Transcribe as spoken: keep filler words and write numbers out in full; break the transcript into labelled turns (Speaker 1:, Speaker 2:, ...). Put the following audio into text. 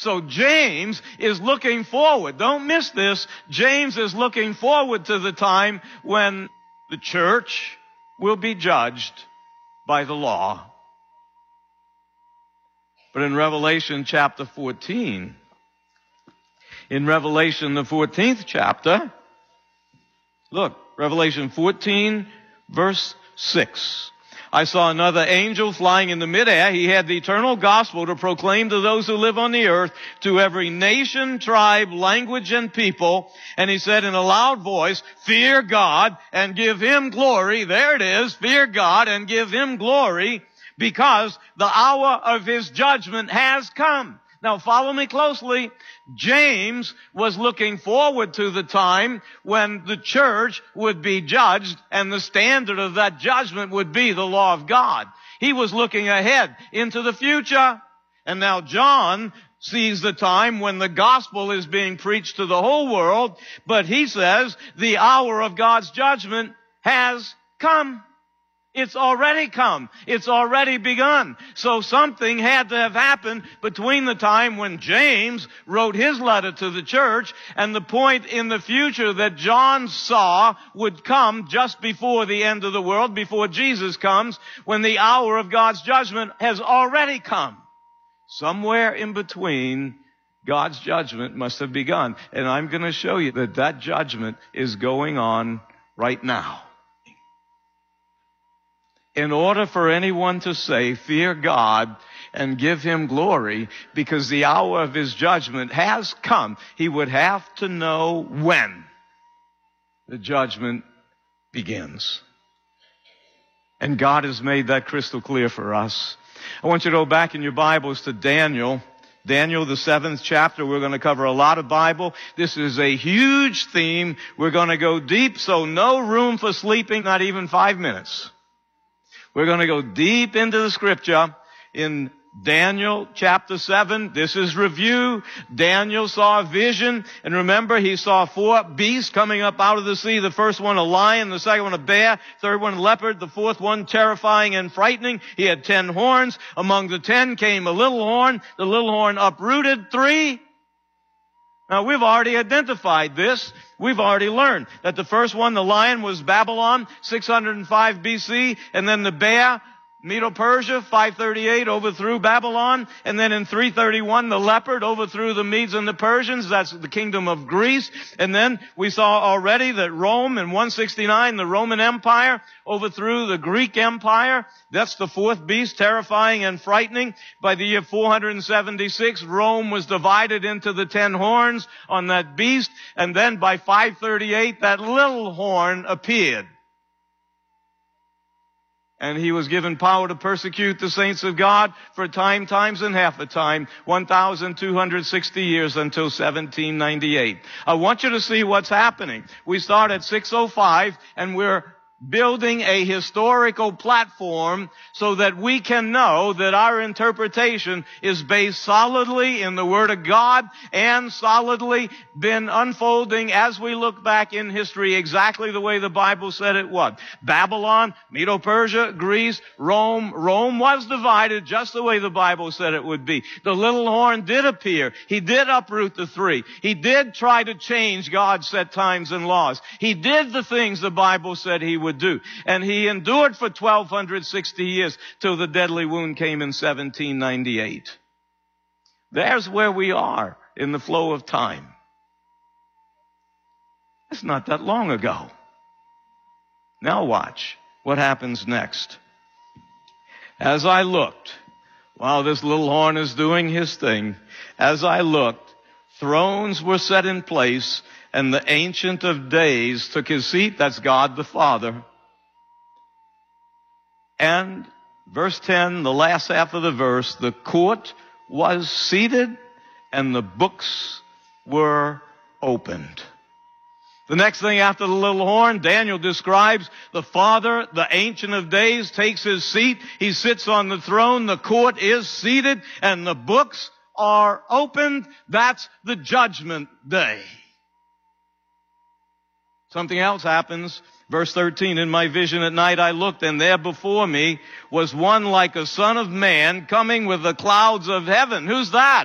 Speaker 1: So James is looking forward. Don't miss this. James is looking forward to the time when the church will be judged by the law. But in Revelation chapter fourteen, in Revelation the fourteenth chapter, look, Revelation fourteen, verse six. I saw another angel flying in the midair. He had the eternal gospel to proclaim to those who live on the earth, to every nation, tribe, language, and people. And he said in a loud voice, fear God and give him glory. There it is, fear God and give him glory, because the hour of his judgment has come. Now follow me closely. James was looking forward to the time when the church would be judged, and the standard of that judgment would be the law of God. He was looking ahead into the future. And now John sees the time when the gospel is being preached to the whole world, but he says the hour of God's judgment has come. It's already come. It's already begun. So something had to have happened between the time when James wrote his letter to the church and the point in the future that John saw would come just before the end of the world, before Jesus comes, when the hour of God's judgment has already come. Somewhere in between, God's judgment must have begun. And I'm going to show you that that judgment is going on right now. In order for anyone to say, fear God and give him glory, because the hour of his judgment has come, he would have to know when the judgment begins. And God has made that crystal clear for us. I want you to go back in your Bibles to Daniel. Daniel, the seventh chapter. We're going to cover a lot of Bible. This is a huge theme. We're going to go deep, so no room for sleeping, not even five minutes. We're going to go deep into the scripture in Daniel chapter seven. This is review. Daniel saw a vision, and remember, he saw four beasts coming up out of the sea. The first one a lion, the second one a bear, third one a leopard, the fourth one terrifying and frightening. He had ten horns. Among the ten came a little horn. The little horn uprooted three. Now, we've already identified this. We've already learned that the first one, the lion, was Babylon, six hundred five B C, and then the bear, Medo-Persia, five thirty-eight, overthrew Babylon, and then in three thirty-one, the leopard overthrew the Medes and the Persians. That's the kingdom of Greece. And then we saw already that Rome, in one sixty-nine, the Roman Empire overthrew the Greek Empire. That's the fourth beast, terrifying and frightening. By the year four hundred seventy-six, Rome was divided into the ten horns on that beast. And then by five thirty-eight, that little horn appeared. And he was given power to persecute the saints of God for a time, times and half a time, one thousand two hundred sixty years until seventeen ninety-eight. I want you to see what's happening. We start at six oh five, and we're building a historical platform so that we can know that our interpretation is based solidly in the Word of God and solidly been unfolding as we look back in history exactly the way the Bible said it would. Babylon, Medo-Persia, Greece, Rome. Rome was divided just the way the Bible said it would be. The little horn did appear. He did uproot the three. He did try to change God's set times and laws. He did the things the Bible said he would do. And he endured for twelve sixty years till the deadly wound came in seventeen ninety-eight. There's where we are in the flow of time. It's not that long ago. Now watch what happens next. As I looked, while this little horn is doing his thing, as I looked, thrones were set in place, and the Ancient of Days took his seat. That's God the Father. And verse ten, the last half of the verse, the court was seated and the books were opened. The next thing after the little horn, Daniel describes the Father, the Ancient of Days, takes his seat. He sits on the throne. The court is seated and the books are opened. That's the judgment day. Something else happens. Verse thirteen, in my vision at night I looked, and there before me was one like a son of man coming with the clouds of heaven. Who's that?